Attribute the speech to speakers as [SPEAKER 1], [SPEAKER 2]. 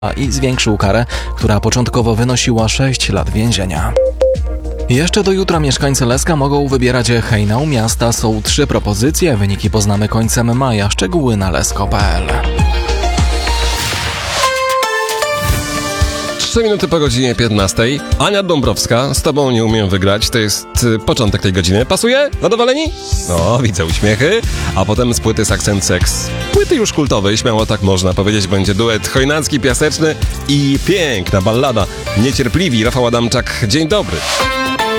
[SPEAKER 1] i zwiększył karę, która początkowo wynosiła 6 lat więzienia. Jeszcze do jutra mieszkańcy Leska mogą wybierać hejnał miasta. Są 3 propozycje, wyniki poznamy końcem maja. Szczegóły na lesko.pl.
[SPEAKER 2] 3 minuty po godzinie 15. Ania Dąbrowska, z tobą nie umiem wygrać. To jest początek tej godziny. Pasuje? Zadowoleni? No, widzę uśmiechy. A potem z płyty Sax & Sex. Płyty już kultowej, śmiało tak można powiedzieć, będzie duet chojnacki, piaseczny i piękna ballada. Niecierpliwi, Rafał Adamczak. Dzień dobry.